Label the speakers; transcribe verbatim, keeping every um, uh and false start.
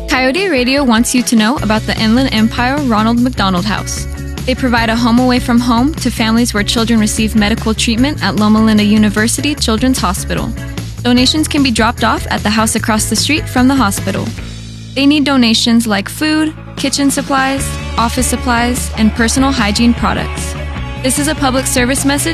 Speaker 1: Coyote Radio wants you to know about the Inland Empire Ronald McDonald House. They provide a home away from home to families where children receive medical treatment at Loma Linda University Children's Hospital. Donations can be dropped off at the house across the street from the hospital. They need donations like food, kitchen supplies, office supplies, and personal hygiene products. This is a public service message